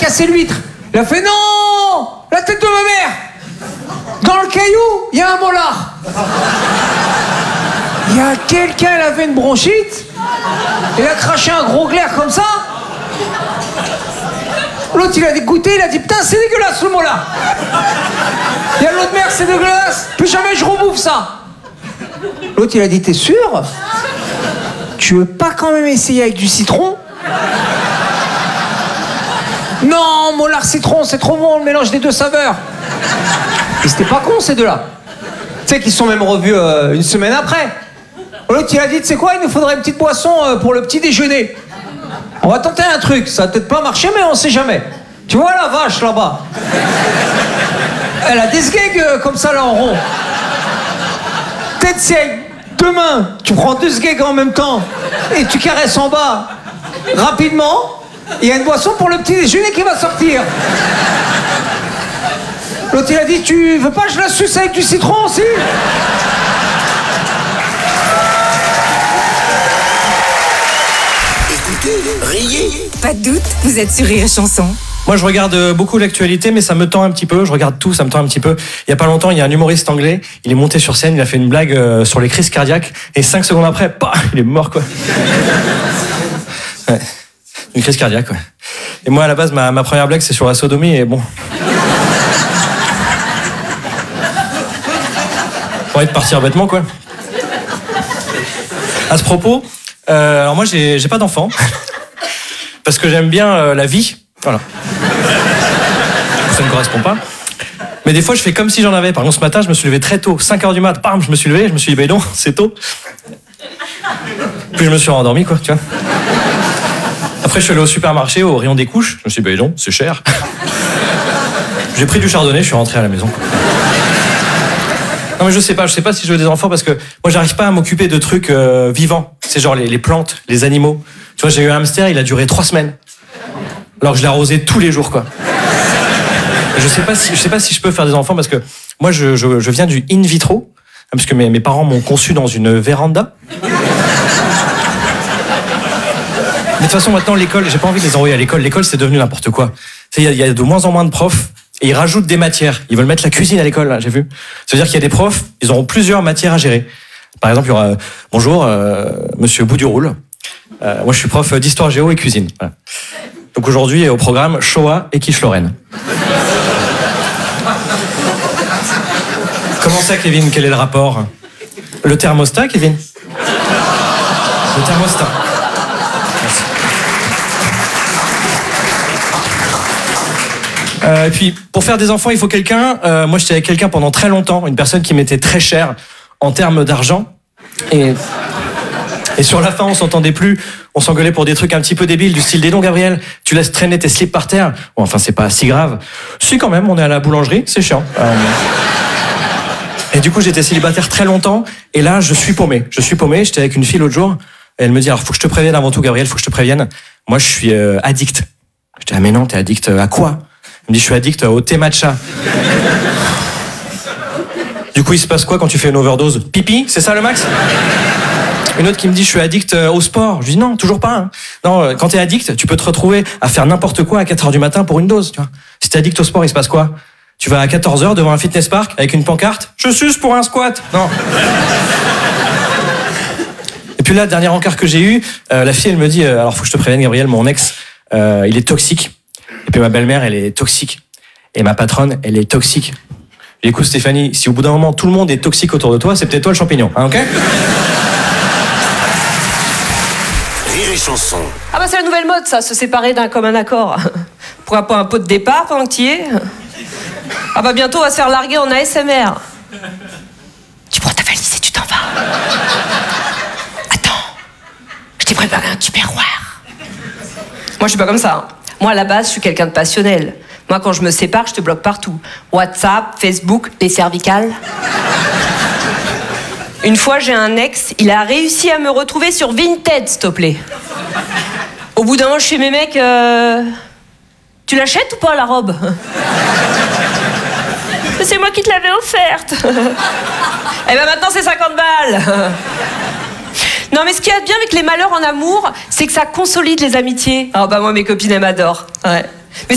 cassé l'huître. Il a fait non, la tête de ma mère. Dans le caillou, il y a un molar. Il y a quelqu'un, il avait une bronchite. Il a craché un gros glaire comme ça. L'autre, il a dégoûté, il a dit putain, c'est dégueulasse le molar. Il y a l'autre mère, c'est dégueulasse. Plus jamais je rebouffe ça. L'autre, il a dit t'es sûr? Tu veux pas quand même essayer avec du citron? Non, molar citron, c'est trop bon, le mélange des deux saveurs. Et c'était pas con ces deux-là. Tu sais qu'ils se sont même revus une semaine après. L'autre il a dit, tu sais quoi, il nous faudrait une petite boisson pour le petit déjeuner. On va tenter un truc, ça va peut-être pas marcher, mais on sait jamais. Tu vois la vache là-bas? Elle a des sgegs comme ça là en rond. Peut-être si avec deux mains, tu prends deux sgegs en même temps et tu caresses en bas rapidement, il y a une boisson pour le petit déjeuner qui va sortir. L'autre il a dit, tu veux pas que je la suce avec du citron aussi? Écoutez, riez. Pas de doute, vous êtes sur Rire et Chanson. Moi, je regarde beaucoup l'actualité, mais ça me tend un petit peu. Je regarde tout, ça me tend un petit peu. Il y a pas longtemps, il y a un humoriste anglais. Il est monté sur scène, il a fait une blague sur les crises cardiaques. Et 5 secondes après, bah, il est mort, quoi. Ouais. Une crise cardiaque, ouais. Et moi, à la base, ma première blague, c'est sur la sodomie, et bon. J'ai envie de partir bêtement, quoi. À ce propos, alors moi, j'ai pas d'enfant. Parce que j'aime bien la vie. Voilà. Ça ne correspond pas. Mais des fois, je fais comme si j'en avais. Par exemple, ce matin, je me suis levé très tôt. 5h du mat, bam, je me suis levé. Je me suis dit, ben non, c'est tôt. Puis je me suis rendormi, quoi, tu vois. Après, je suis allé au supermarché, au rayon des couches. Je me suis dit, ben non, c'est cher. J'ai pris du chardonnay, je suis rentré à la maison, quoi. Non, mais je sais pas si je veux des enfants parce que moi, j'arrive pas à m'occuper de trucs vivants. C'est genre les plantes, les animaux. Tu vois, j'ai eu un hamster, il a duré 3 semaines. Alors que je l'ai arrosé tous les jours, quoi. Je sais pas si je peux faire des enfants parce que moi, je viens du in vitro, parce que mes parents m'ont conçu dans une véranda. Mais de toute façon, maintenant, l'école, j'ai pas envie de les envoyer à l'école. L'école, c'est devenu n'importe quoi. Il y a de moins en moins de profs et ils rajoutent des matières. Ils veulent mettre la cuisine à l'école, là, j'ai vu. Ça veut dire qu'il y a des profs, ils auront plusieurs matières à gérer. Par exemple, il y aura bonjour, monsieur Bout-du-Roule. Moi, je suis prof d'histoire géo et cuisine. Voilà. Donc aujourd'hui, au programme, Shoah et Quiche-Lorraine. Comment ça, Kevin? Quel est le rapport? Le thermostat, Kevin? Le thermostat. Merci. Et puis, pour faire des enfants, il faut quelqu'un. Moi, j'étais avec quelqu'un pendant très longtemps, une personne qui m'était très chère en termes d'argent. Et sur la fin, on s'entendait plus. On s'engueulait pour des trucs un petit peu débiles, du style, dis donc, Gabriel, tu laisses traîner tes slips par terre. Bon, enfin, c'est pas si grave. Si, quand même, on est à la boulangerie, c'est chiant. Et du coup, j'étais célibataire très longtemps. Et là, je suis paumé. J'étais avec une fille l'autre jour. Et elle me dit, alors, faut que je te prévienne avant tout, Gabriel, faut que je te prévienne. Moi, je suis addict. Je dis, ah, mais non, t'es addict à quoi? Elle me dit, je suis addict au thé matcha. Du coup, il se passe quoi quand tu fais une overdose? Pipi, c'est ça le max? Une autre qui me dit, je suis addict au sport. Je lui dis, non, toujours pas. Hein. Non, quand t'es addict, tu peux te retrouver à faire n'importe quoi à 4h du matin pour une dose. Tu vois. Si t'es addict au sport, il se passe quoi? Tu vas à 14h devant un fitness park avec une pancarte. Je suce pour un squat. Non. Et puis là, dernier encart que j'ai eu, la fille, elle me dit, alors faut que je te prévienne, Gabriel, mon ex, il est toxique. Et puis ma belle-mère, elle est toxique. Et ma patronne, elle est toxique. Et écoute, Stéphanie, si au bout d'un moment, tout le monde est toxique autour de toi, c'est peut-être toi le champignon. Hein, ok? Rire et Chanson. Ah bah c'est la nouvelle mode ça, se séparer d'un commun accord. Pour un pot de départ pendant que t'y es. Ah bah bientôt on va se faire larguer en ASMR. Tu prends ta valise et tu t'en vas. Attends, je t'ai préparé un tupperware. Moi je suis pas comme ça. Hein. Moi à la base je suis quelqu'un de passionnel. Moi quand je me sépare je te bloque partout. WhatsApp, Facebook, les cervicales. Une fois, j'ai un ex, il a réussi à me retrouver sur Vinted, s'il te plaît. Au bout d'un moment, je fais, mes mecs, tu l'achètes ou pas, la robe? Mais c'est moi qui te l'avais offerte. Eh ben maintenant, c'est 50 balles. Non, mais ce qu'il y a de bien avec les malheurs en amour, c'est que ça consolide les amitiés. Ah bah moi, mes copines, elles m'adorent. Ouais.